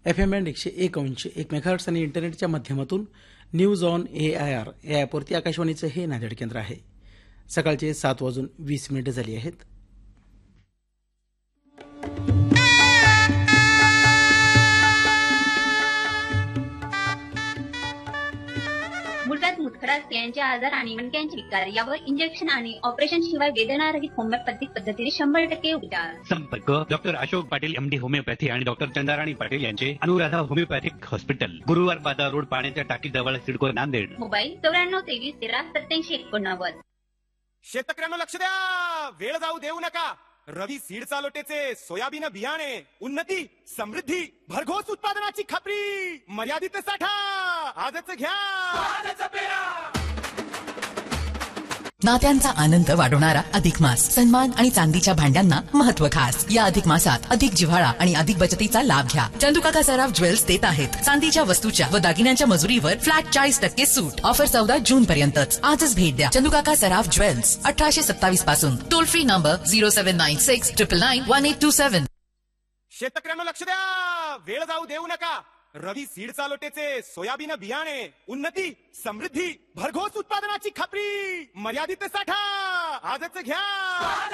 FM band 101.1 megahertz आणि इंटरनेटच्या माध्यमातून न्यूज ऑन AIR या ॲपवरती आकाशवाणीचं हे नांदेड केंद्र आहे. सकाळचे 7:20 झाली आहेत. मुलगात मुतखडा, स्त्रियांचे आजार आणि मणक्यांचे विकार यावर इंजेक्शन आणि ऑपरेशन शिवाय वेदनारहित होमिओपॅथिक पद्धतीने 100% उपचार. संपर्क doctor Ashok Patil MD homeopathy आणि डॉक्टर चंदाराणी पाटील यांचे अनुराधा होमिओपॅथिक हॉस्पिटल, गुरुवार बाजार रोड, पाण्याच्या टाकीजवळ, सिडको, नांदेड. मोबाईल 9423138789. शेतकऱ्यांना लक्ष द्या, वेळ जाऊ देऊ नका. रवी सीड चालोटेचे सोयाबीन बियाणे, उन्नती, समृद्धी, भरघोस उत्पादनाची खात्री, मर्यादित साठा, आजच घ्या. नात्यांचा आनंद वाढवणारा अधिक मास, सन्मान आणि चांदीच्या भांड्यांना महत्व खास. या अधिक मासात अधिक जिव्हाळा आणि अधिक बचतीचा लाभ घ्या. चंदुकाका सराफ ज्वेल्स देत आहेत चांदीच्या वस्तूच्या व दागिन्यांच्या मजुरीवर फ्लॅट 40% सूट. ऑफर 14 जून पर्यंतच. आजच भेट द्या चंदुकाका सराफ ज्वेल्स, 1827 पासून. Toll free number 0796991827. शेतकऱ्यांना लक्ष द्या, वेळ जाऊ देऊ नका. रवी सीड चालोटेचे सोयाबीन बियाणे, उन्नती, समृद्धी, भरघोस उत्पादनाची खात्री, मर्यादित साठा, आजच घ्या.